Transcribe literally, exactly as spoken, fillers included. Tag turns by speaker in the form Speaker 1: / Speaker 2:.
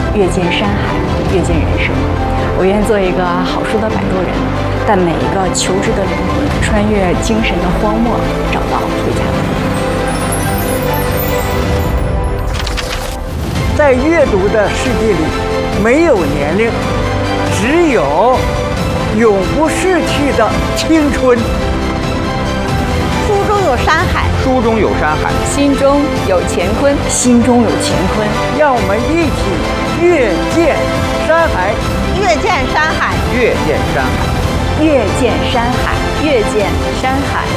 Speaker 1: 越见山海，越见人生。我愿做一个好书的摆渡人，带每一个求知的灵魂穿越精神的荒漠，找到回家的路。
Speaker 2: 在阅读的世界里，没有年龄，只有永不逝去的青春。
Speaker 3: 书中有山海，
Speaker 4: 书中有山海，
Speaker 1: 心中有乾坤，心中有乾坤。
Speaker 2: 让我们一起阅见山海，
Speaker 3: 阅见山海，
Speaker 4: 阅见山海，
Speaker 1: 阅见山海，阅见山海。